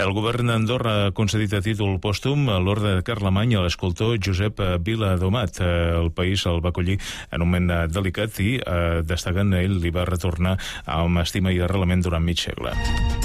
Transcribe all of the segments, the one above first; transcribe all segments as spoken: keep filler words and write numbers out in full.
El govern d'Andorra ha concedit a títol pòstum l'Orde de Carlemany a l'escultor Josep Viladomat. El país el va acollir en un moment delicat i, destacant, ell li va retornar amb estima i arrelament durant mig segle.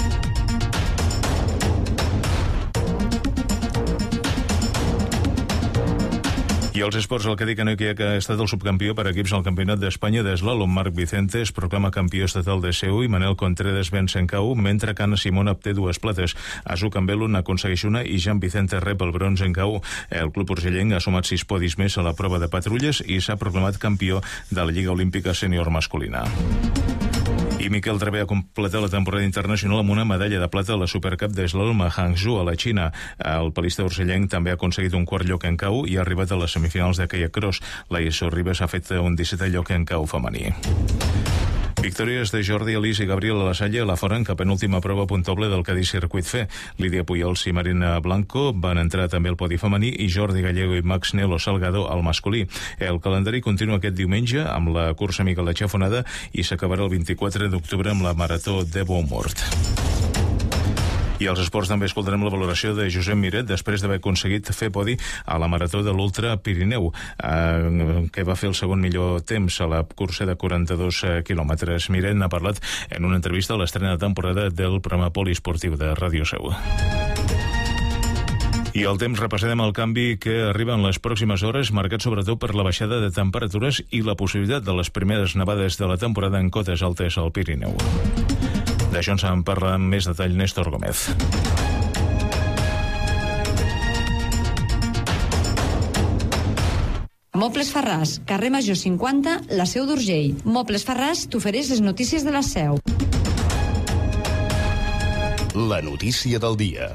I els esports, el Cadí Canoica, que ha estat el subcampió per equips al Campionat d'Espanya d'Eslalom. Marc Vicente es proclama campió estatal de Seu i Manel Contreras venç en K U, mentre que Anna Simón obté dues plates. Azu Cambelun aconsegueix una i Jean Vicente rep el bronze en K U. El club urgellenc ha sumat sis podis més a la prova de patrulles i s'ha proclamat campió de la Lliga Olímpica Sènior Masculina. I Miquel Travé ha completat la temporada internacional amb una medalla de plata a la Supercup d'Eslalom a Hangzhou, a la Xina. El palista urgellenc també ha aconseguit un quart lloc en K U i ha arribat a les semifinals de Kayak Cross. Laia Sorribes ha fet un dissetè lloc en K U femení. Victòries de Jordi Alís i Gabriel Alasalle a la Foren, que penúltima prova puntable del Cadí Circuit F. Lídia Pujols i Marina Blanco van entrar també al podi femení i Jordi Gallego i Max Nelo Salgado al masculí. El calendari continua aquest diumenge amb la cursa Miquel de Xafonada i s'acabarà el vint-i-quatre d'octubre amb la marató de Beaumont. I als esports també escoltarem la valoració de Josep Miret després d'haver aconseguit fer podi a la marató de l'Ultra Pirineu, eh, que va fer el segon millor temps a la cursa de quaranta-dos quilòmetres. Miret n'ha parlat en una entrevista a l'estrena de temporada del programa poliesportiu de Ràdio Seu. I el temps, repassarem el canvi que arriba en les pròximes hores, marcat sobretot per la baixada de temperatures i la possibilitat de les primeres nevades de la temporada en cotes altes al Pirineu. D'això ens en parla amb més detall Néstor Gómez. Mobles Farràs, carrer Major cinquanta, la Seu d'Urgell. Mobles Farràs t'ofereix les notícies de la Seu. La notícia del dia.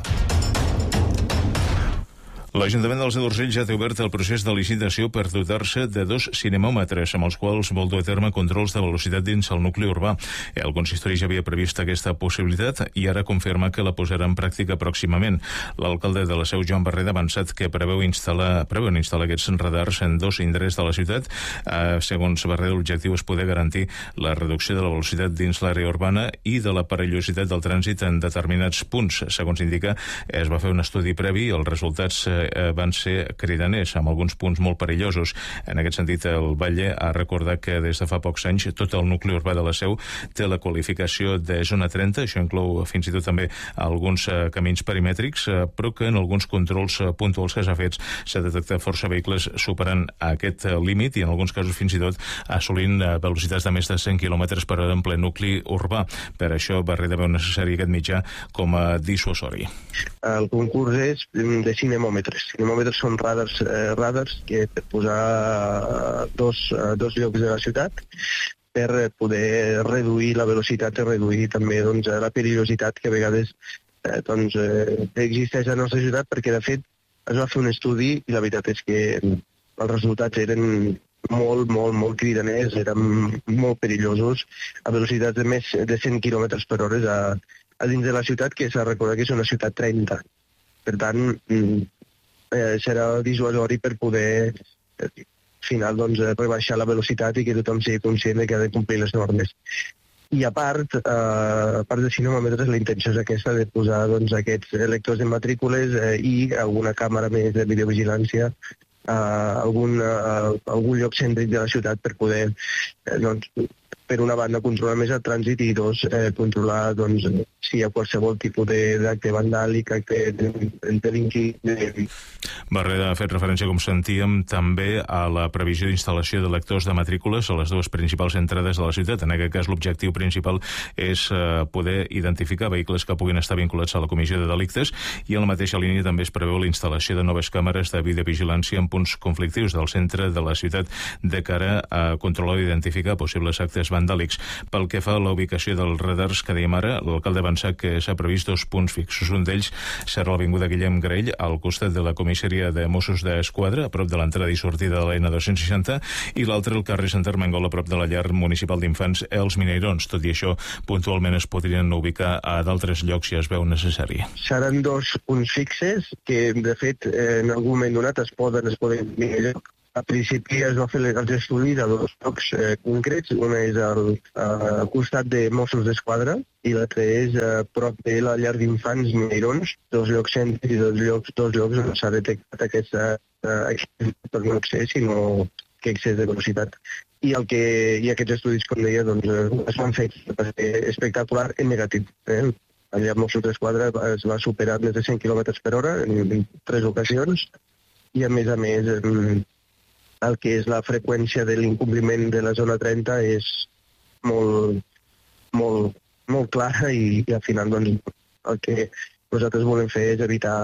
L'Ajuntament dels d'Urgell ja té obert el procés de licitació per dotar-se de dos cinemòmetres amb els quals vol dur a terme controls de velocitat dins el nucli urbà. El consistori ja havia previst aquesta possibilitat i ara confirma que la posarà en pràctica pròximament. L'alcalde de la Seu, Joan Barreda, ha avançat que preveu instal·lar, preveuen instal·lar aquests radars en dos indrets de la ciutat. Eh, segons Barreda, l'objectiu és poder garantir la reducció de la velocitat dins l'àrea urbana i de la perillositat del trànsit en determinats punts. Segons indica, es va fer un estudi previ i els resultats eh, van ser cridaners, amb alguns punts molt perillosos. En aquest sentit, el Batlle ha recordat que des de fa pocs anys tot el nucli urbà de la Seu té la qualificació de zona trenta, això inclou fins i tot també alguns eh, camins perimètrics, eh, però que en alguns controls eh, puntuals que s'ha fet s'ha detectat força vehicles superant aquest eh, límit i en alguns casos fins i tot assolint eh, velocitats de més de cent quilòmetres per hora en ple nucli urbà. Per això Barreda veu necessari aquest mitjà com a dissuasori. El concurs és de cinemòmetres. Cinemòmetres són radars, eh, radars que per posar dos, dos llocs de la ciutat per poder reduir la velocitat i reduir també doncs, la perillositat que a vegades eh, doncs, eh, existeix a la nostra ciutat, perquè de fet es va fer un estudi i la veritat és que els resultats eren molt, molt, molt cridaners, eren molt perillosos a velocitats de més de cent quilòmetres per hora a, a dins de la ciutat, que s'ha de recordar que és una ciutat trenta. Per tant, eh, serà dissuasori per poder eh, al final doncs, rebaixar la velocitat i que tothom sigui conscient de que ha de complir les normes. I a part, eh, a part de cinemòmetres, la intenció és aquesta de posar doncs, aquests lectors de matrícules eh, i alguna càmera més de videovigilància a algun, a algun lloc cèntric de la ciutat per poder, eh, doncs, per una banda, controlar més el trànsit i dos, eh, controlar doncs, si hi ha qualsevol tipus d'acte vandàlic, acte delinqui. De... Barreda ha fet referència, com sentíem, també a la previsió d'instal·lació de lectors de matrícules a les dues principals entrades de la ciutat. En aquest cas, l'objectiu principal és eh, poder identificar vehicles que puguin estar vinculats a la comissió de delictes i en la mateixa línia també es preveu la instal·lació de noves càmeres de videovigilància en punts conflictius del centre de la ciutat de cara a controlar i identificar possibles actes vandàlics. Pel que fa a la ubicació dels radars que dèiem ara, l'alcalde ha avançat que s'ha previst dos punts fixos. Un d'ells serà l'avinguda Guillem Grell, al costat de la comissaria de Mossos d'Esquadra, a prop de l'entrada i sortida de la ena dos-cents seixanta, i l'altre el carrer Sant Armengol, a prop de la llar municipal d'infants Els Mineirons. Tot i això, puntualment es podrien ubicar a d'altres llocs si es veu necessari. Seran dos punts fixes que, de fet, en algun moment donat es poden, es poden dir lloc. a principi es va fer els estudis a dos llocs eh, concrets. Una és al, al costat de Mossos d'Esquadra i l'altre és a prop de la llar d'infants Meirons, dos llocs cèntrics i dos llocs, dos llocs on s'ha detectat aquesta excés, per no excés, sinó que excés de velocitat. I, el que, i aquests estudis, com deia, doncs, es van fer espectacular en negatiu. Eh? Allà a Mossos d'Esquadra es va superar més de cent quilòmetres per hora en tres ocasions i, a més a més, el que és la freqüència de l'incompliment de la zona trenta és molt, molt, molt clara i, i al final doncs, el que nosaltres volem fer és evitar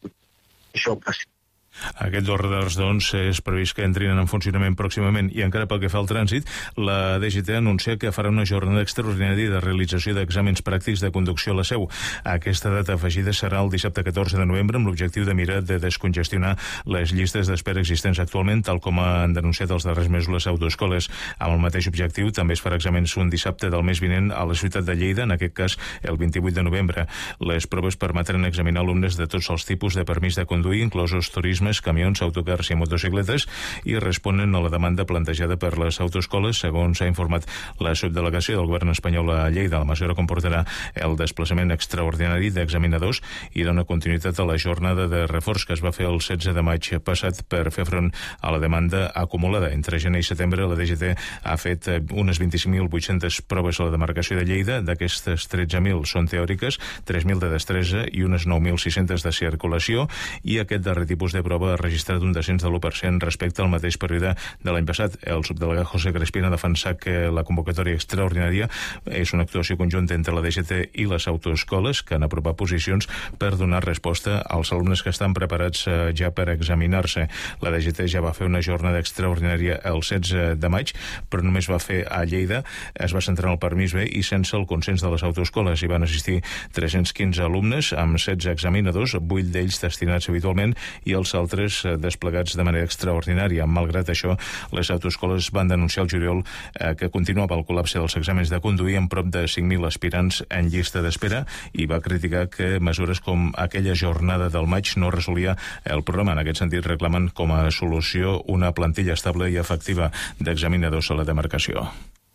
això passi. Aquests dos radars, doncs, és previst que entrin en funcionament pròximament i encara pel que fa al trànsit, la D G T anuncia que farà una jornada extraordinària de realització d'exàmens pràctics de conducció a la Seu. Aquesta data afegida serà el dissabte catorze de novembre amb l'objectiu de mirar de descongestionar les llistes d'espera existents actualment, tal com han denunciat els darrers mesos les autoescoles. Amb el mateix objectiu també es farà exàmens un dissabte del mes vinent a la ciutat de Lleida, en aquest cas el vint-i-vuit de novembre. Les proves permetran examinar alumnes de tots els tipus de permís de conduir, inclosos turisme, camions, autocars i motocicletes, i responen a la demanda plantejada per les autoescoles, segons s'ha informat la subdelegació del govern espanyol a Lleida. La mesura comportarà el desplaçament extraordinari d'examinadors i dona continuïtat a la jornada de reforç que es va fer el setze de maig passat per fer front a la demanda acumulada. Entre gener i setembre la D G T ha fet unes vint-i-cinc mil vuit-centes proves a la demarcació de Lleida. D'aquestes tretze mil són teòriques, tres mil de destresa i unes nou mil sis-centes de circulació, i aquest darrer tipus de prova ha registrat un descens de l'u per cent respecte al mateix període de l'any passat. El subdelegat José Crespina ha defensat que la convocatòria extraordinària és una actuació conjunta entre la D G T i les autoescoles, que han apropat posicions per donar resposta als alumnes que estan preparats eh, ja per examinar-se. La D G T ja va fer una jornada extraordinària el setze de maig, però només va fer a Lleida. Es va centrar en el permís B i sense el consens de les autoescoles. Hi van assistir tres-cents quinze alumnes amb setze examinadors, vuit d'ells destinats habitualment i els altres desplegats de manera extraordinària. Malgrat això, les autoescoles van denunciar el juliol eh, que continuava el col·lapse dels exàmens de conduir amb prop de cinc mil aspirants en llista d'espera, i va criticar que mesures com aquella jornada del maig no resolia el problema. En aquest sentit, reclamen com a solució una plantilla estable i efectiva d'examinadors a la demarcació.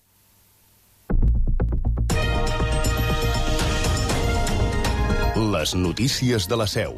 Les notícies de la Seu.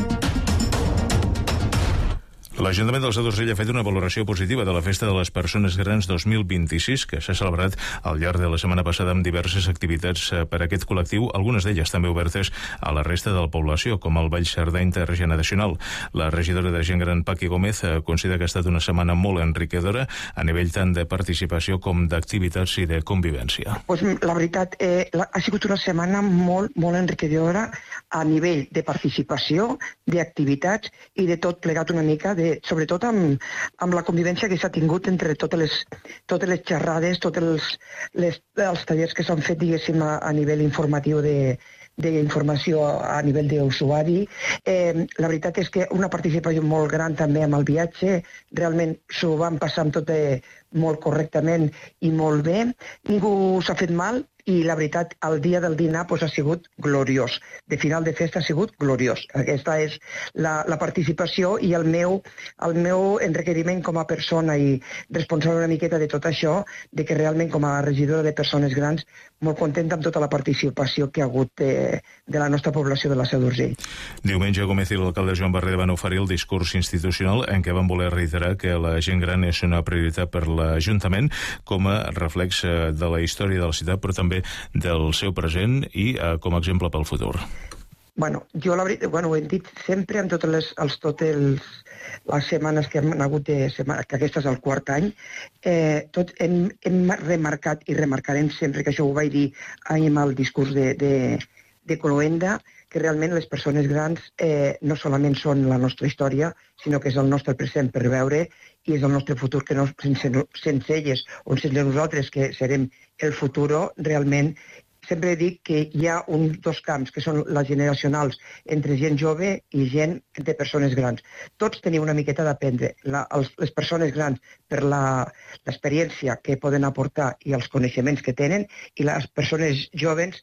L'Ajuntament del Seu d'Urgell ha fet una valoració positiva de la Festa de les Persones Grans dos mil vint-i-sis, que s'ha celebrat al llarg de la setmana passada amb diverses activitats per a aquest col·lectiu, algunes d'elles també obertes a la resta de la població, com el Ball Cerdà intergeneracional. La regidora de Gent Gran, Paqui Gómez, considera que ha estat una setmana molt enriquidora a nivell tant de participació com d'activitats i de convivència. Pues, la veritat, eh, la, ha sigut una setmana molt, molt enriquidora a nivell de participació, d'activitats i de tot plegat una mica de sobretot amb, amb la convivència que s'ha tingut entre totes les, totes les xerrades, tots els, les, els tallers que s'han fet, diguéssim, a, a nivell informatiu de, d'informació a nivell d'usuari. Eh, la veritat és que una participació molt gran també amb el viatge, realment s'ho van passar amb tot de, molt correctament i molt bé. Ningú s'ha fet mal, i la veritat, el dia del dinar pues, ha sigut gloriós. De final de festa ha sigut gloriós. Aquesta és la, la participació i el meu, el meu enriquiment com a persona i responsable una miqueta de tot això, de que realment com a regidora de persones grans, molt contenta amb tota la participació que ha hagut de, de la nostra població de la Seu d'Urgell. Diumenge, Gómez i l'alcalde Joan Barrera van oferir el discurs institucional en què van voler reiterar que la gent gran és una prioritat per l'Ajuntament com a reflex de la història de la ciutat, però també del seu present i eh, com a exemple pel futur. Bueno, jo la veritat, bueno, ho hem dit sempre en totes les, els, totes els, les setmanes que hem hagut de setmana, que aquest és el quart any, eh, tot hem, hem remarcat i remarcarem sempre, que això ho vaig dir ahir amb el discurs de, de, de Cloenda, que realment les persones grans eh, no solament són la nostra història, sinó que és el nostre present per veure i és el nostre futur, que no, sense, sense elles o sense nosaltres, que serem el futur, realment. Sempre dic que hi ha un, dos camps, que són les generacionals, entre gent jove i gent de persones grans. Tots teniu una miqueta d'aprendre. La, els, les persones grans per l'experiència que poden aportar i els coneixements que tenen, i les persones joves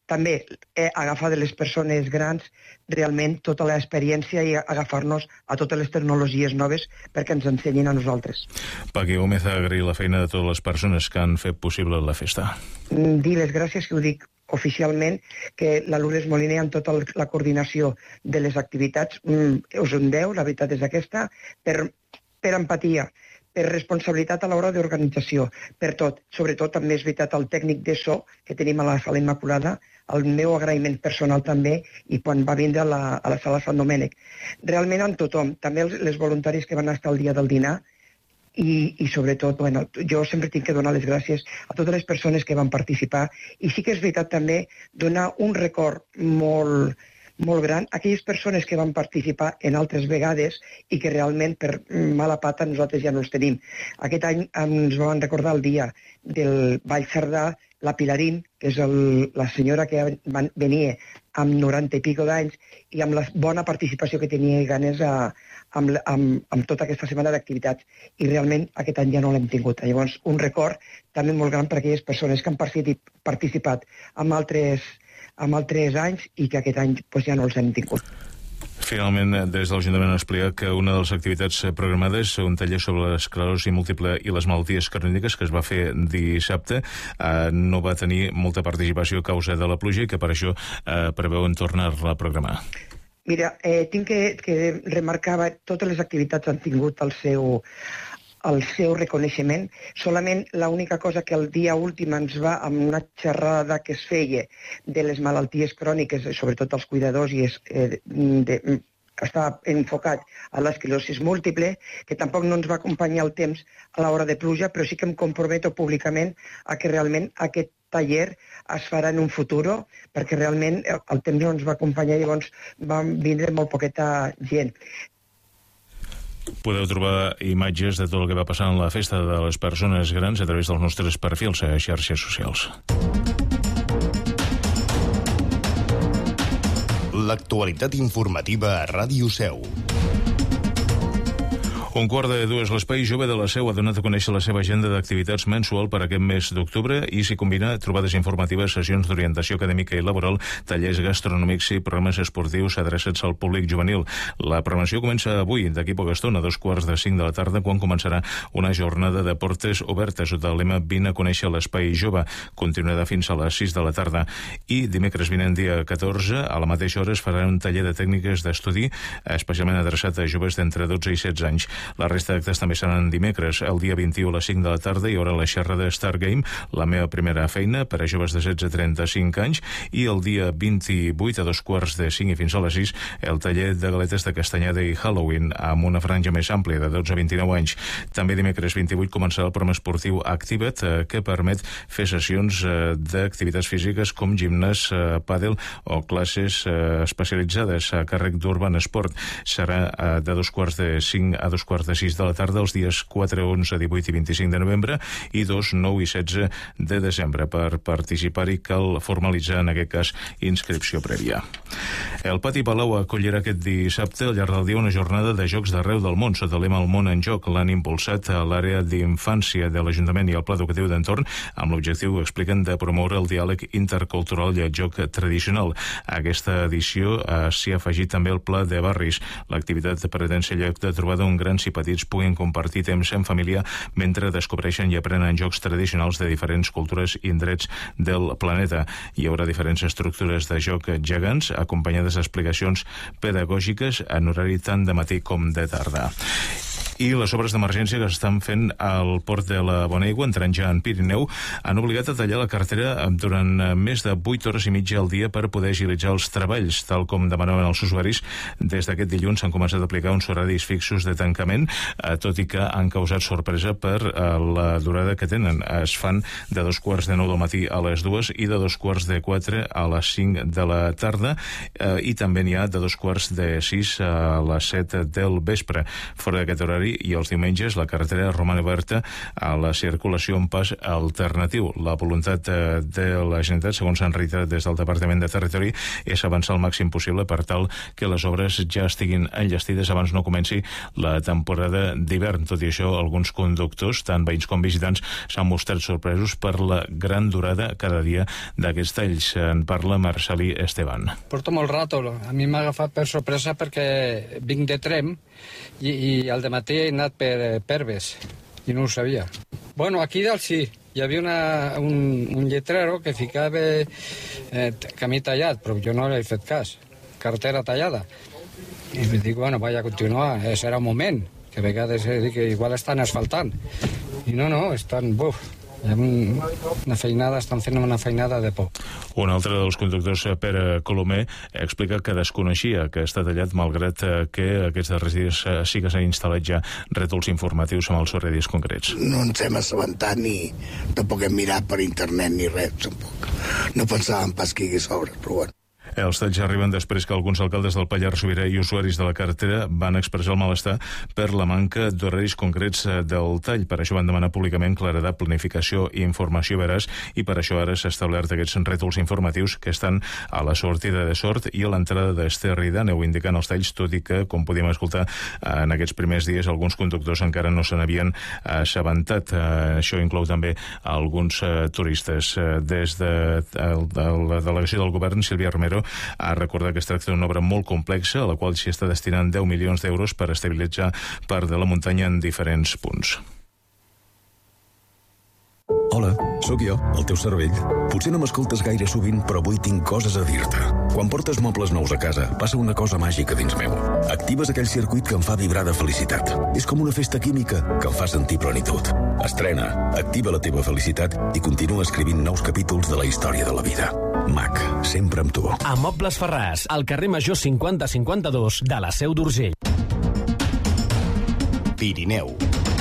també eh, agafar de les persones grans realment tota l'experiència i agafar-nos a totes les tecnologies noves perquè ens ensenyin a nosaltres. Paqui Gómez, agrair la feina de totes les persones que han fet possible la festa. Dir les gràcies, que ho dic oficialment, que la Lourdes Moliner amb tota la coordinació de les activitats mm, us en deu, la veritat és aquesta, per, per empatia, per responsabilitat a l'hora d'organització, per tot. Sobretot també és veritat el tècnic de so que tenim a la Sala Immaculada, el meu agraïment personal també, i quan va vindre a la, a la Sala Sant Domènec. Realment amb tothom, també els, les voluntaris que van estar el dia del dinar, i, i sobretot, bueno, jo sempre tinc que donar les gràcies a totes les persones que van participar, i sí que és veritat també donar un record molt, molt gran a aquelles persones que van participar en altres vegades i que realment per mala pata nosaltres ja no els tenim. Aquest any ens van recordar el dia del Vall Cerdà, la Pilarín, que és el, la senyora que van, venia amb noranta i pico d'anys i amb la bona participació que tenia i ganes a, amb, amb, amb tota aquesta setmana d'activitats. I realment aquest any ja no l'hem tingut. Llavors, un record també molt gran per a aquelles persones que han participat amb altres, amb altres anys i que aquest any pues, ja no els hem tingut. Finalment, des de l'Ajuntament han explicat que una de les activitats programades, un taller sobre l'esclerosi múltiple i les malalties cròniques que es va fer dissabte, eh, no va tenir molta participació a causa de la pluja i que per això eh, preveuen tornar-la a programar. Mira, eh, tinc que, que remarcar que totes les activitats han tingut el seu, el seu reconeixement. Solament l'única cosa que el dia últim ens va amb una xerrada que es feia de les malalties cròniques, sobretot els cuidadors, i es, eh, de, està enfocat a l'esclerosi múltiple, que tampoc no ens va acompanyar el temps a l'hora de pluja, però sí que em comprometo públicament a que realment aquest taller es farà en un futur, perquè realment el temps no ens va acompanyar, llavors va vindre molt poqueta gent. Podeu trobar imatges de tot el que va passar en la festa de les persones grans a través dels nostres perfils a xarxes socials. L'actualitat informativa a Ràdio Seu. Un quart de dues, l'Espai Jove de la Seu ha donat a conèixer la seva agenda d'activitats mensual per aquest mes d'octubre i s'hi combina trobades informatives, sessions d'orientació acadèmica i laboral, tallers gastronòmics i programes esportius adreçats al públic juvenil. La programació comença avui, d'aquí poca estona, a dos quarts de cinc de la tarda, quan començarà una jornada de portes obertes sota el lema Vine a conèixer l'Espai Jove. Continuarà fins a les sis de la tarda. I dimecres vinent, dia catorze, a la mateixa hora es farà un taller de tècniques d'estudi especialment adreçat a joves d'entre dotze i setze anys. La resta d'actes també seran dimecres, el dia vint-i-u a les cinc de la tarda hi haurà la xerrada Star Game, la meva primera feina, per a joves de setze a trenta-cinc anys, i el dia vint-i-vuit a dos quarts de cinc i fins a les sis el taller de galetes de castanyada i Halloween, amb una franja més àmplia de dotze a vint-i-nou anys. També dimecres vint-i-vuit començarà el programa esportiu Activa't, que permet fer sessions d'activitats físiques com gimnàs, pàdel o classes especialitzades a càrrec d'Urban Sport. Serà de dos quarts de cinc a dos quarts de sis de la tarda els dies quatre, onze, divuit i vint-i-cinc de novembre i dos, nou i setze de desembre. Per participar-hi cal formalitzar, en aquest cas, inscripció prèvia. El Pati Palau acollirà aquest dissabte al llarg del dia una jornada de jocs d'arreu del món sota el lema El món en joc. L'han impulsat a l'àrea d'infància de l'Ajuntament i el Pla Educatiu d'Entorn amb l'objectiu, expliquen, de promoure el diàleg intercultural i el joc tradicional. A aquesta edició eh, s'hi ha afegit també el Pla de Barris. L'activitat pretén ser lloc de trobada on grans i petits puguin compartir temps en família mentre descobreixen i aprenen jocs tradicionals de diferents cultures i indrets del planeta. Hi haurà diferents estructures de joc gegants acompanyades d'explicacions pedagògiques en horari tant de matí com de tarda. I les obres d'emergència que s'estan fent al port de la Bonaigua, entrant ja en Pirineu, han obligat a tallar la carretera durant més de vuit hores i mitja al dia per poder agilitzar els treballs, tal com demanaven els usuaris. Des d'aquest dilluns s'han començat a aplicar uns horaris fixos de tancament, tot i que han causat sorpresa per la durada que tenen. Es fan de dos quarts de nou del matí a les dues i de dos quarts de quatre a les cinc de la tarda, i també n'hi ha de dos quarts de sis a les set del vespre. Fora d'aquest horari horari i els diumenges la carretera roman oberta a la circulació en pas alternatiu. La voluntat de la Generalitat, segons s'han reiterat des del Departament de Territori, és avançar el màxim possible per tal que les obres ja estiguin enllestides abans no comenci la temporada d'hivern. Tot i això, alguns conductors, tant veïns com visitants, s'han mostrat sorpresos per la gran durada cada dia d'aquests talls. En parla Marcelí Esteban. Porto molt rato. A mi m'ha agafat per sorpresa perquè vinc de Trem i, i al dematí he anat per Perves i no ho sabia. Bueno, aquí dalt sí. Hi havia una, un, un lletrero que ficava eh, camí tallat, però jo no l'he fet cas. Carretera tallada. I em dic, bueno, vaig a continuar. Eh, serà un moment, que a vegades eh, dic, igual estan asfaltant. I no, no, estan... Buf, una feinada, estan fent una feinada de por. Un altre dels conductors, Pere Colomer, explica que desconeixia que està tallat, malgrat que aquests darrers dies sí que s'han instal·lat ja rètols informatius amb els horaris concrets. No ens hem assabentat ni tampoc hem mirat per internet ni res, tampoc. No pensàvem pas que hi hagués obres, però bueno. Els talls arriben després que alguns alcaldes del Pallars Sobirà i usuaris de la carretera van expressar el malestar per la manca d'horaris concrets del tall. Per això van demanar públicament claredat, planificació i informació veraç, i per això ara s'ha establert aquests rètols informatius que estan a la sortida de Sort i a l'entrada d'Esterri d'Àneu, indicant els talls, tot i que, com podíem escoltar, en aquests primers dies alguns conductors encara no se n'havien assabentat. Això inclou també alguns turistes. Des de la delegació del govern, Sílvia Romero ha recordat que es tracta d'una obra molt complexa a la qual s'hi està destinant deu milions d'euros per estabilitzar part de la muntanya en diferents punts. Hola, sóc jo, el teu cervell. Potser no m'escoltes gaire sovint, però avui tinc coses a dir-te. Quan portes mobles nous a casa, passa una cosa màgica dins meu. Actives aquell circuit que em fa vibrar de felicitat. És com una festa química que em fa sentir plenitud. Estrena, activa la teva felicitat i continua escrivint nous capítols de la història de la vida. Mac, sempre amb tu. A Mobles Ferràs, al carrer Major cinquanta cinquanta-dos de la Seu d'Urgell. Pirineu.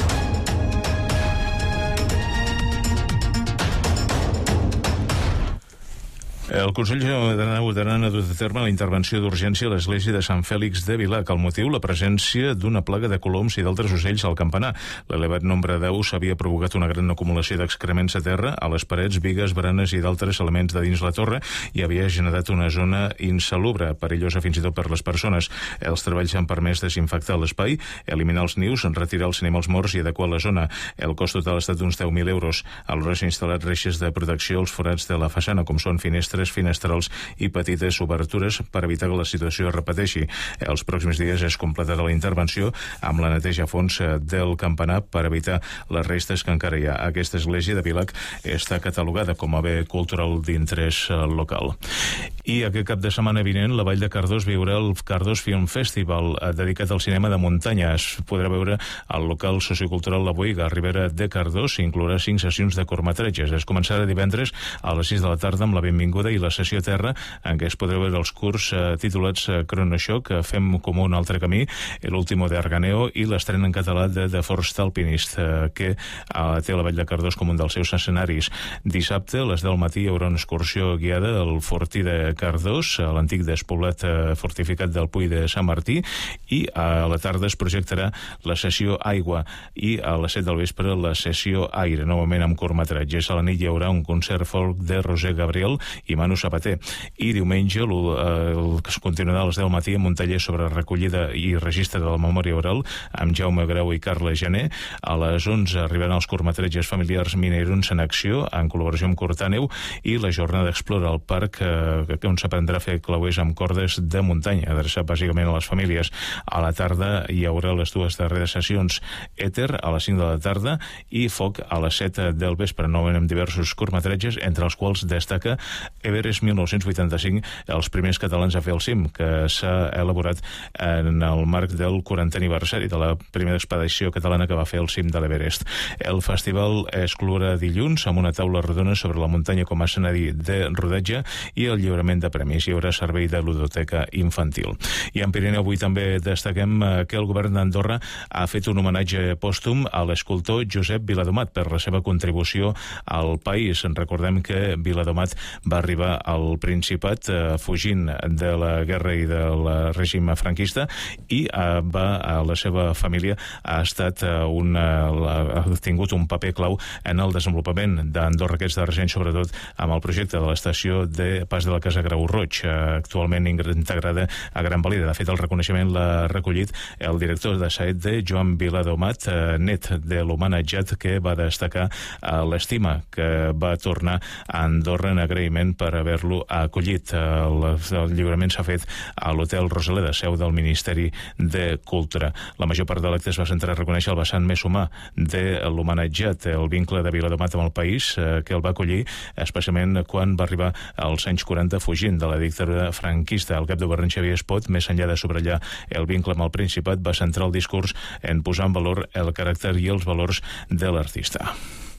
El Consell General ha dut a terme la intervenció d'urgència a l'església de Sant Fèlix de Vilac. El motiu, la presència d'una plaga de coloms i d'altres ocells al campanar. L'elevat nombre d'aus havia provocat una gran acumulació d'excrements a terra, a les parets, bigues, baranes i d'altres elements de dins la torre, i havia generat una zona insalubre, perillosa fins i tot per les persones. Els treballs han permès desinfectar l'espai, eliminar els nius, retirar els animals morts i adequar la zona. El cost total ha estat d'uns deu mil euros. Alhora s'han instal·lat reixes de protecció als forats de la façana, com són finestres, finestrals i petites obertures per evitar que la situació es repeteixi. Els pròxims dies es completarà la intervenció amb la neteja a fons del campanar per evitar les restes que encara hi ha. Aquesta església de Vilac està catalogada com a bé cultural d'interès local. I aquest cap de setmana vinent la Vall de Cardós viurà el Cardós Film Festival dedicat al cinema de muntanya. Es podrà veure al local sociocultural La Boiga, a Ribera de Cardós. Inclourà cinc sessions de curtmetratges. Es començarà divendres a les sis de la tarda amb la benvinguda i la sessió terra, en què es podrà veure els curts eh, titulats eh, Cronoshock, Fem com un altre camí, El último de Arganeo i l'estrena en català de The Forest Alpinist, eh, que eh, té la Vall de Cardós com un dels seus escenaris. Dissabte, a les deu del matí, hi haurà una excursió guiada al Fortí de Cardós, a l'antic despoblat eh, fortificat del Puig de Sant Martí, i a la tarda es projectarà la sessió Aigua i a les set del vespre la sessió Aire, novament amb curtmetratges. A la nit hi haurà un concert folk de Roser Gabriel i Manu Sabater. I diumenge, el, el que es continuarà a les deu del matí amb un taller sobre recollida i registre de la memòria oral amb Jaume Grau i Carla Gené. A les onze arribaran els curtmetratges familiars Mineirons en acció, en col·laboració amb Cortàneu, i la jornada d'Explora al Parc, eh, on s'aprendrà a fer clauers amb cordes de muntanya, adreçat bàsicament a les famílies. A la tarda hi haurà les dues darreres sessions, Èter a les cinc de la tarda i Foc a les set del vespre, novament amb diversos curtmetratges, entre els quals destaca Everest mil nou-cents vuitanta-cinc, els primers catalans a fer el cim, que s'ha elaborat en el marc del quarantè aniversari de la primera expedició catalana que va fer el cim de l'Everest. El festival es clourà dilluns amb una taula rodona sobre la muntanya com a escenari de rodatge i el lliurament de premis. Hi haurà servei de ludoteca infantil. I en Pirineu avui també destaquem que el govern d'Andorra ha fet un homenatge pòstum a l'escultor Josep Viladomat per la seva contribució al país. Recordem que Viladomat va arribar arribar al Principat eh, fugint de la guerra i del règim franquista, i eh, va, a la seva família ha estat eh, un, eh, ha tingut un paper clau en el desenvolupament d'Andorra aquests darrers anys, sobretot amb el projecte de l'estació de Pas de la Casa Grau Roig, eh, actualment integrada a Gran Valira. De fet, el reconeixement l'ha recollit el director de S A E D, Joan Viladomat, eh, net de l'homenatjat, que va destacar eh, l'estima que va tornar a Andorra en agraïment per haver-lo acollit. El, el lliurament s'ha fet a l'Hotel Rosaleda, seu del Ministeri de Cultura. La major part de l'acte es va centrar a reconèixer el vessant més humà de l'homenatjat, el vincle de Viladomat amb el país, eh, que el va acollir, especialment quan va arribar als anys quaranta fugint de la dictadura franquista. El cap de govern Xavier Espot, més enllà de subratllar el vincle amb el Principat, va centrar el discurs en posar en valor el caràcter i els valors de l'artista.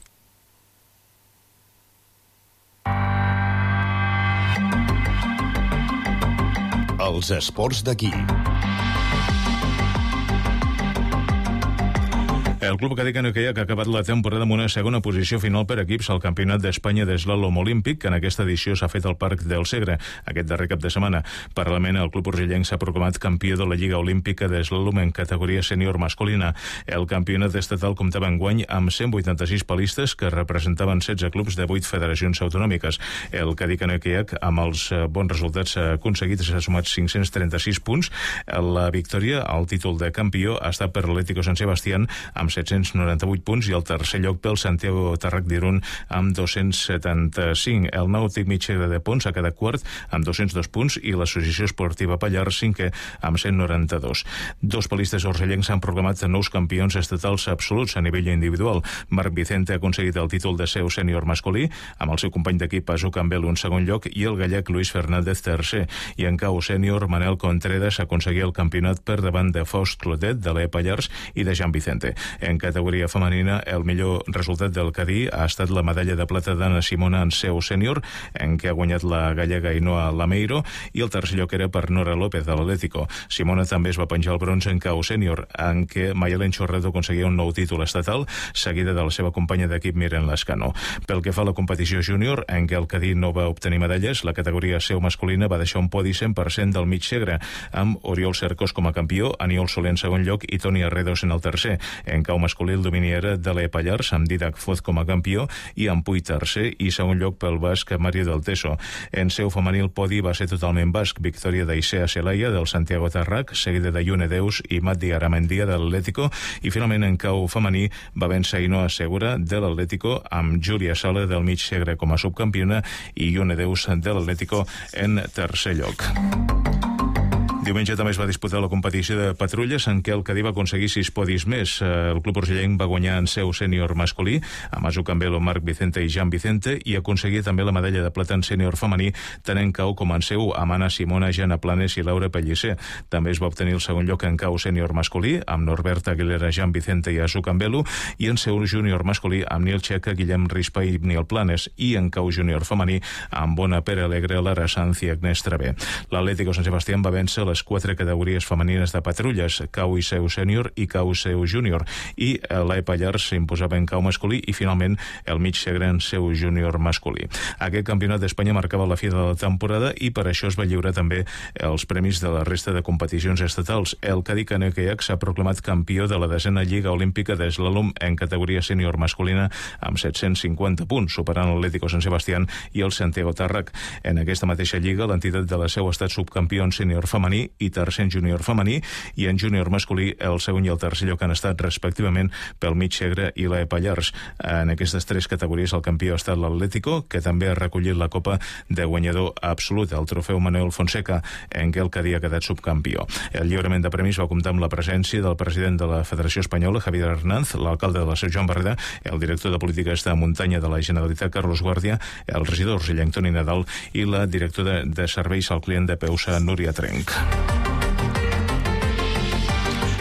Els esports d'aquí. El Club Cadí Canoa Caiac ha acabat la temporada amb una segona posició final per equips al Campionat d'Espanya d'Eslàlom Olímpic, que en aquesta edició s'ha fet al Parc del Segre aquest darrer cap de setmana. Paral·lelament, el club urgellenc s'ha proclamat campió de la Lliga Olímpica d'Eslàlom en categoria sènior masculina. El campionat estatal comptava enguany amb cent vuitanta-sis palistes que representaven setze clubs de vuit federacions autonòmiques. El Cadí Canoa Caiac, amb els bons resultats aconseguits, s'ha sumat cinc-cents trenta-sis punts. La victòria al títol de campió ha estat per l'Atlético San Sebastián amb set-cents noranta-vuit punts i el tercer lloc pel Santiago Tarrac d'Irún amb dos-cents setanta-cinc. El Nàutic Mitjegre de Pons ha quedat quart amb dos-cents dos punts i l'Associació Esportiva Pallars cinquè amb cent noranta-dos. Dos palistes urgellencs s'han proclamat nous campions estatals absoluts a nivell individual. Marc Vicente ha aconseguit el títol de seu sènior masculí amb el seu company d'equip Azu Campbell un segon lloc i el gallec Luis Fernández tercer. I en cau sènior, Manel Contreras aconseguia el campionat per davant de Faust Clotet de l'E Pallars i de Jean Vicente. En categoria femenina, el millor resultat del Cadí ha estat la medalla de plata d'Anna Simona en seu sènior, en què ha guanyat la gallega Ainhoa Lameiro, i el tercer lloc era per Nora López de l'Atlético. Simona també es va penjar el bronze en cau sènior, en què Mayelen Chorreto aconseguia un nou títol estatal, seguida de la seva companya d'equip Miren Lascano. Pel que fa a la competició júnior, en què el Cadí no va obtenir medalles, la categoria seu masculina va deixar un podi cent per cent del mig segre, amb Oriol Cercós com a campió, Aniol Soler en segon lloc i Toni Arredos en el tercer. En cau masculí, el domini era de l'E Pallars, amb Didac Foz com a campió, i en Puy tercer i segon lloc pel basc Mario del Teso. En seu femení el podi va ser totalment basc, victòria d'Aisea Celaya del Santiago Tarrac, seguida de Ione Deus i Mati Aramendia de l'Atlético, i finalment en cau femení va vèncer Ainhoa Segura de l'Atlético amb Júlia Sala del mig segre com a subcampiona i Ione Deus de l'Atlético en tercer lloc. Diumenge també es va disputar la competició de patrulles, en què el Cadí va aconseguir sis podis més. El club urgellenc va guanyar en seu sènior masculí, amb Azu Campbell, Marc Vicente i Jean Vicente, i aconseguia també la medalla de plata en sènior femení, tant en cau com en seu, amb Anna Simona, Jana Planes i Laura Pellicer. També es va obtenir el segon lloc en cau sènior masculí, amb Norbert Aguilera, Jean Vicente i Azu Campbell, i en seu júnior masculí, amb Nil Checa, Guillem Rispa i Nil Planes, i en cau júnior femení, amb Bona Pere Alegre, Lara Sanz i Agnès Travé. L'Atlético San Sebastián va vèncer les quatre categories femenines de patrulles, cau i seu sènior i cau seu júnior, i l'E Pallars s'imposava en cau masculí i finalment el mig segre en seu júnior masculí. Aquest campionat d'Espanya marcava la fi de la temporada i per això es va lliurar també els premis de la resta de competicions estatals. El Cadí Canoa Caiac s'ha proclamat campió de la desena Lliga Olímpica d'Eslàlom en categoria sènior masculina amb set-cents cinquanta punts, superant l'Atlético San Sebastián i el Santiago Tarrac. En aquesta mateixa lliga, l'entitat de la seu ha estat subcampió en sènior femení i tercer en júnior femení, i en júnior masculí el segon i el tercer lloc han estat respectivament pel mig segre i l'E Pallars. En aquestes tres categories el campió ha estat l'Atlético, que també ha recollit la copa de guanyador absolut, el trofeu Manuel Fonseca, en què el Cadí ha quedat subcampió. El lliurament de premis va comptar amb la presència del president de la Federació Espanyola, Javier Hernández, l'alcalde de la seu, Joan Barreda, el director de polítiques de muntanya de la Generalitat, Carlos Guàrdia, el regidor urgellenc, Toni Nadal, i la directora de serveis al client de Peusa, Núria Trenc.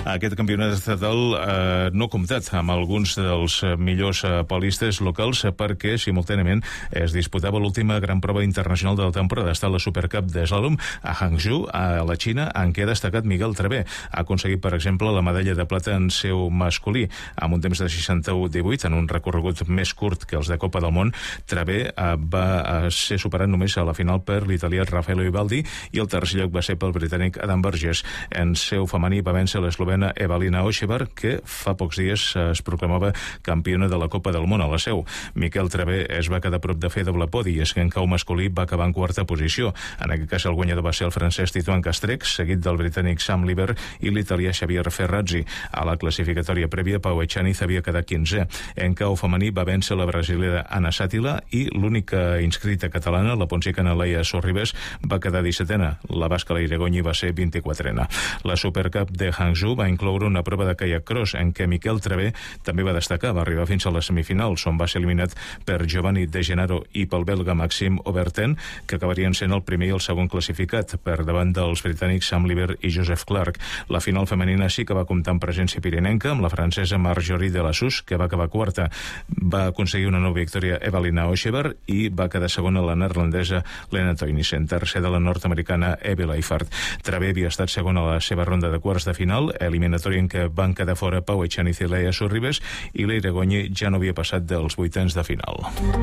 Aquest campionat estatal eh, no ha comptat amb alguns dels millors eh, polistes locals perquè simultàniament es disputava l'última gran prova internacional de la temporada. Està la Supercup de Slalom a Hangzhou, a la Xina, en què ha destacat Miguel Travé. Ha aconseguit, per exemple, la medalla de plata en seu masculí, amb un temps de seixanta-u divuit, en un recorregut més curt que els de Copa del Món. Travé eh, va eh, ser superat només a la final per l'italià Raffaello Ivaldi i el tercer lloc va ser pel britànic Adam Burgess. En seu femení va vèncer l'eslovena Evalina Ošebar, que fa pocs dies es proclamava campiona de la Copa del Món a la seu. Miquel Travé es va quedar a prop de fer doble podi, i és que en cau masculí va acabar en quarta posició. En aquest cas el guanyador va ser el francès Titouan Castrec, seguit del britànic Sam Liber i l'italià Xavier Ferrazzi. A la classificatòria prèvia, Pau Echaniz havia quedat quinzè. En cau femení va vèncer la brasilera Ana Sàtila i l'única inscrita catalana, la ponsicana Leia Sorribes, va quedar dissetena. La basca Leire Gonyi va ser vint-i-quatrena. La Supercup de Hangzhou va incloure una prova de kayak cross en què Miquel Travé també va destacar, va arribar fins a les semifinals, on va ser eliminat per Giovanni De Gennaro i pel belga Maxime Aubertin, que acabarien sent el primer i el segon classificat, per davant dels britànics Sam Liber i Joseph Clark. La final femenina sí que va comptar amb presència pirinenca, amb la francesa Marjorie Delassus, que va acabar quarta. Va aconseguir una nova victòria Evalina Ošebar i va quedar segona la neerlandesa Lena Teunissen, tercera la nord-americana Evie Leifert. Travé havia estat segona a la seva ronda de quarts de final, eliminatòria en què van quedar fora Pau Echaniz i Leia Sorribes, i Leire Gonyi ja no havia passat dels vuitens de final.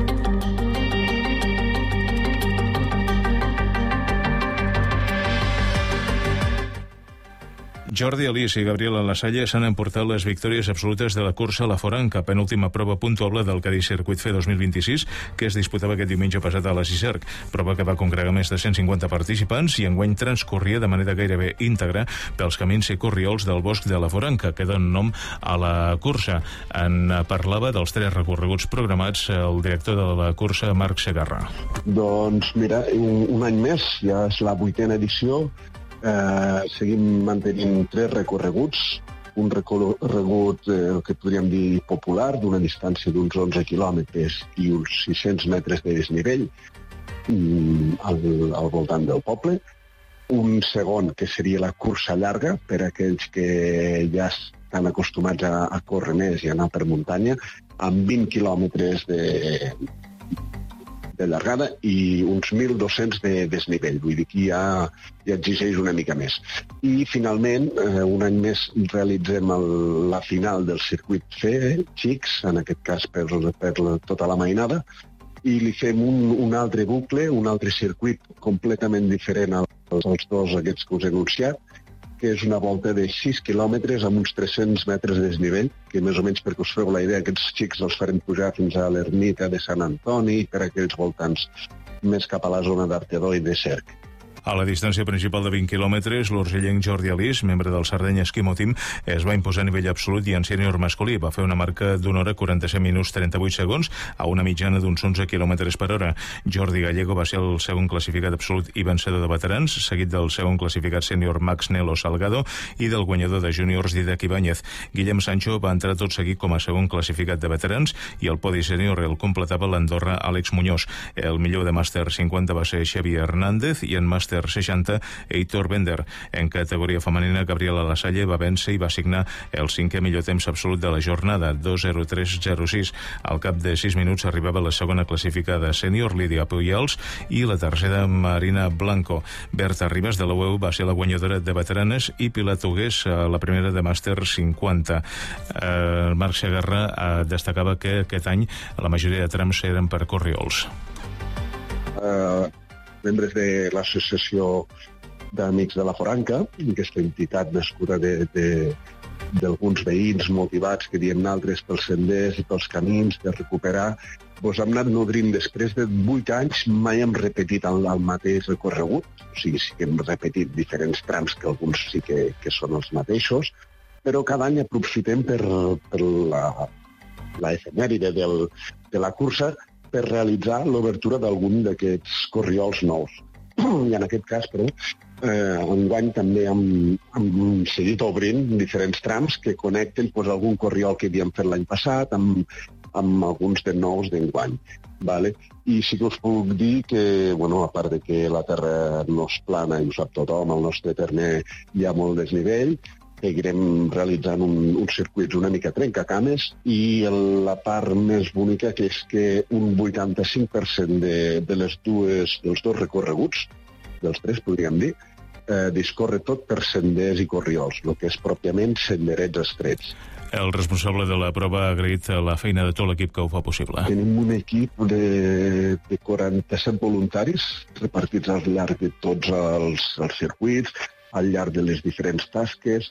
Jordi Alís i Gabriela Lasalle s'han emportat les victòries absolutes de la cursa a la Foranca, penúltima prova puntuable del Cadí Circuit F dos mil vint-i-sis, que es disputava aquest diumenge passat a la Cicerc, prova que va congregar més de cent cinquanta participants i enguany transcorria de manera gairebé íntegra pels camins i corriols del bosc de la Foranca, que donen nom a la cursa. En parlava dels tres recorreguts programats el director de la cursa, Marc Segarra. Doncs mira, un, un any més, ja és la vuitena edició. Eh, seguim mantenint tres recorreguts, un recorregut eh, el que podríem dir popular, d'una distància d'uns onze quilòmetres i uns sis-cents metres de desnivell mm, al, al voltant del poble. Un segon, que seria la cursa llarga, per a aquells que ja estan acostumats a, a córrer més i anar per muntanya, amb vint quilòmetres de... de llargada i uns mil dos-cents de desnivell, vull dir que ja, ja exigeix una mica més. I finalment, eh, un any més realitzem el, la final del circuit F, Xics, en aquest cas per, per la, tota la mainada, i li fem un, un altre bucle, un altre circuit completament diferent als, als dos aquests que us he anunciat, que és una volta de sis quilòmetres amb uns tres-cents metres de desnivell, que més o menys, perquè us feu la idea, aquests xics els farem pujar fins a l'ermita de Sant Antoni, per aquells voltants més cap a la zona d'Artedó i de Cerc. A la distància principal de vint quilòmetres, l'urgellenc Jordi Alís, membre del Sardenya Esquimo Team, es va imposar a nivell absolut i en sènior masculí. Va fer una marca d'una hora quaranta-set minuts trenta-vuit segons a una mitjana d'uns onze quilòmetres per hora. Jordi Gallego va ser el segon classificat absolut i vencedor de veterans, seguit del segon classificat sènior Max Nelo Salgado i del guanyador de júniors Didac Ibáñez. Guillem Sancho va entrar tot seguit com a segon classificat de veterans i el podi sènior el completava l'Andorra Àlex Muñoz. El millor de màster cinquanta va ser Xavier Hernández i en màster seixanta, Heitor Bender. En categoria femenina, Gabriela Lasalle va vèncer i va signar el cinquè millor temps absolut de la jornada, dos zero tres zero sis. Al cap de sis minuts arribava la segona classificada sènior, Lídia Puyals, i la tercera, Marina Blanco. Berta Ribas, de la U E U, va ser la guanyadora de veteranes i Pilar Tugués, la primera de màster cinquanta. Eh, Marc Segarra eh, destacava que aquest any la majoria de trams eren per corriols. Uh... membres de l'Associació d'Amics de la Foranca, aquesta entitat nascuda de, de, d'alguns veïns motivats que diem altres pels senders i pels camins de recuperar, doncs hem anat nodrint després de vuit anys, mai hem repetit el, el mateix recorregut, o sigui, sí que hem repetit diferents trams que alguns sí que, que són els mateixos, però cada any aprofitem per, per la, la efemèride del, de la cursa per realitzar l'obertura d'algun d'aquests corriols nous. I en aquest cas, però, eh, enguany també hem, hem seguit obrint diferents trams que connecten doncs, algun corriol que havíem fet l'any passat amb, amb alguns de nous d'enguany. Vale? I sí que us puc dir que, bueno, a part de que la terra no és plana i ho sap tothom, al nostre terme hi ha molt desnivell, seguirem realitzant un, un circuit una mica trencacames i el, la part més bonica que és que un vuitanta-cinc per cent de, de les dues, dels dos recorreguts, dels tres podríem dir, eh, discorre tot per senders i corriols, el que és pròpiament senderets estrets. El responsable de la prova ha agraït la feina de tot l'equip que ho fa possible. Tenim un equip de, de quaranta-set voluntaris repartits al llarg de tots els, els circuits, al llarg de les diferents tasques,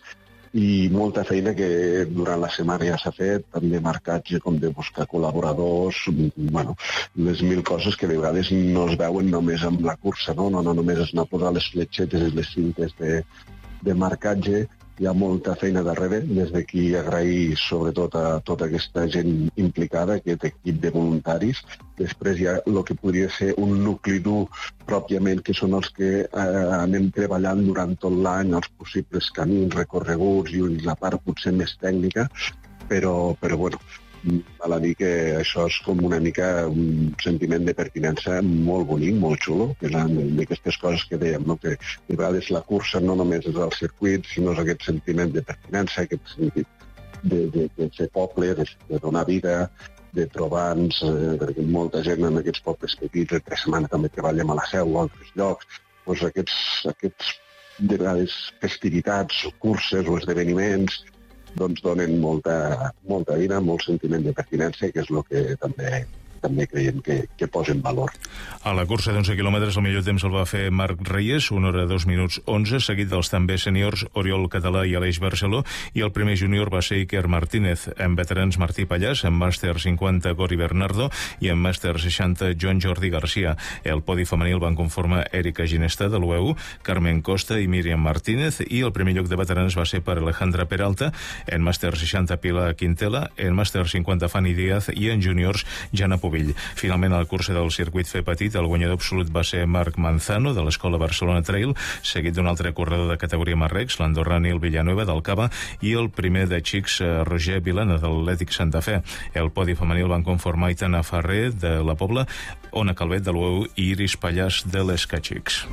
i molta feina que durant la setmana ja s'ha fet, tant de marcatge com de buscar col·laboradors, bueno, les mil coses que de vegades no es veuen només amb la cursa, no, no, no només es anar a posar les fletxetes i les cintes de, de marcatge. Hi ha molta feina darrere, des d'aquí agrair sobretot a tota aquesta gent implicada, aquest equip de voluntaris. Després hi ha el que podria ser un nucli dur pròpiament, que són els que eh, anem treballant durant tot l'any, els possibles camins, recorreguts i la part potser més tècnica, però, però bueno, val a dir que això és com una mica un sentiment de pertinença molt bonic, molt xulo, que és d'aquestes coses que dèiem, no? Que de vegades la cursa no només és el circuit, sinó és aquest sentiment de pertinença, aquest sentit de, de, de ser poble, de, de donar vida, de trobar-nos, eh, perquè molta gent en aquests pobles petits, entre setmana també treballem a la Seu o a altres llocs, doncs aquests, aquests de vegades festivitats, curses o esdeveniments, doncs donen molta, molta vida, molt sentiment de pertinença, que és el que també, també creiem que, que posa en valor. A la cursa d'onze quilòmetres el millor temps el va fer Marc Reyes, una hora dos minuts onze, seguit dels també seniors Oriol Català i Aleix Barceló, i el primer júnior va ser Iker Martínez. En veterans Martí Pallàs, en màster cinquanta Gori Bernardo i en màster seixanta Joan Jordi Garcia. El podi femení el van conformar Erika Ginestà de l'U E U, Carmen Costa i Míriam Martínez, i el primer lloc de veterans va ser per Alejandra Peralta, en màster seixanta Pilar Quintela, en màster cinquanta Fanny Díaz i en júniors Jana Pubill. Finalment, a la cursa del circuit fer petit, el guanyador absolut va ser Marc Manzano, de l'Escola Barcelona Trail, seguit d'un altre corredor de categoria Marrecs, l'andorrà Nil Villanueva, del Cava, i el primer de xics, Roger Vilana, de l'Atlètic Santa Fe. El podi femení el van conformar Aitana Ferrer, de la Pobla, Ona Calvet, de l'U E U, i Iris Pallàs, de l'Escaxics.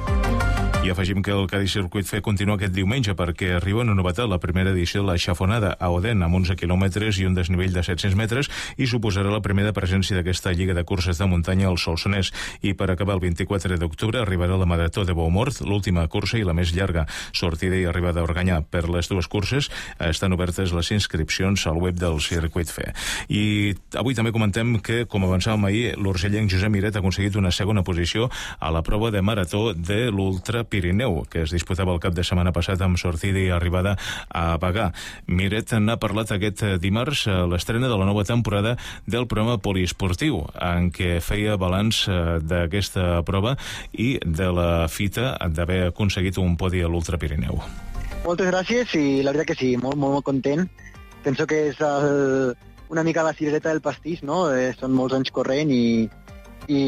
I afegim que el Cadis Circuit Fer continua aquest diumenge perquè arriba una novetat, la primera edició de la Xafonada a Oden, amb onze quilòmetres i un desnivell de set-cents metres, i suposarà la primera presència d'aquesta lliga de curses de muntanya al Solsonès. I per acabar, el vint-i-quatre d'octubre arribarà la Marató de Boumort, l'última cursa i la més llarga. Sortida i arribada a Organyà. Per les dues curses estan obertes les inscripcions al web del Circuit Fer. I avui també comentem que, com avançàvem ahir, l'urgellenc Josep Miret ha aconseguit una segona posició a la prova de marató de l'Ultra Pirineu, que es disputava el cap de setmana passat amb sortida i arribada a Bagà. Miret n'ha parlat aquest dimarts a l'estrena de la nova temporada del programa poliesportiu, en què feia balanç d'aquesta prova i de la fita d'haver aconseguit un podi a l'Ultra Pirineu. Moltes gràcies i la veritat que sí, molt, molt, molt content. Penso que és el, una mica la cirereta del pastís, no? Eh, són molts anys corrent i, i,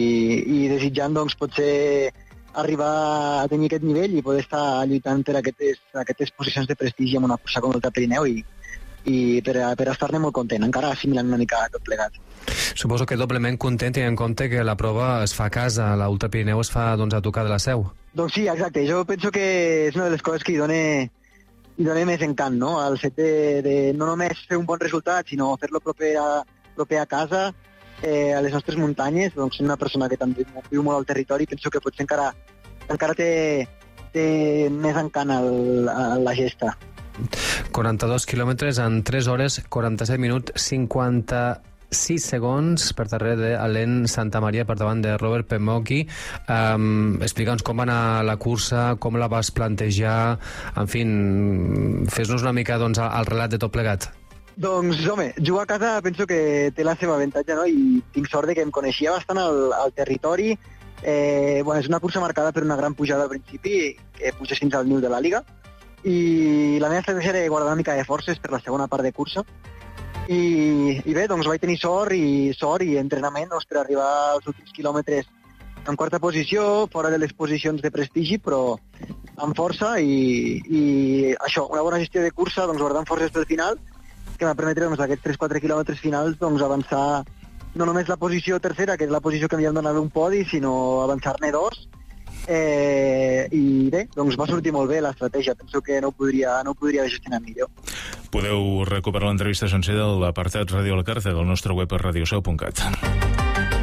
i desitjant, doncs, potser arribar a tenir aquest nivell i poder estar lluitant per aquestes, aquestes posicions de prestigi en una cursa com l'Ultra Pirineu i, i per, per estar-ne molt content, encara assimilant una mica tot plegat. Suposo que doblement content tenint en compte que la prova es fa a casa, l'Ultra Pirineu es fa doncs, a tocar de la Seu. Doncs sí, exacte, jo penso que és una de les coses que hi dona, hi dona més encant, no? El fet de, de no només fer un bon resultat, sinó fer-lo proper a, proper a casa, Eh, a les nostres muntanyes, doncs soc una persona que també viu molt al territori, penso que potser encara, encara té, té més encant el, el, la gesta. quaranta-dos quilòmetres en tres hores, quaranta-set minuts, cinquanta-sis segons per darrere d'Alain Santamaria per davant de Robert Pemocchi. Um, Explica'ns com va anar la cursa, com la vas plantejar, en fi, fes-nos una mica doncs, el relat de tot plegat. Doncs, home, jugar a casa penso que té la seva avantatge, no? I tinc sort de que em coneixia bastant al, al territori. Eh, bueno, és una cursa marcada per una gran pujada al principi, que puja fins al niu de la Liga, i la meva estratègia era guardar una mica de forces per la segona part de cursa. I, i bé, doncs vaig tenir sort i sort i entrenament doncs, per arribar als últims quilòmetres en quarta posició, fora de les posicions de prestigi, però amb força i, i això, una bona gestió de cursa, doncs guardant forces pel final, que va permetre doncs, aquests tres quatre quilòmetres finals doncs, avançar no només la posició tercera, que és la posició que m'havien donat un podi, sinó avançar-ne dos Eh, I bé, doncs va sortir molt bé l'estratègia. Penso que no ho podria, no ho podria gestionar millor. Podeu recuperar l'entrevista sencera de l'apartat Radio La Carta del nostre web a radioseu punt cat.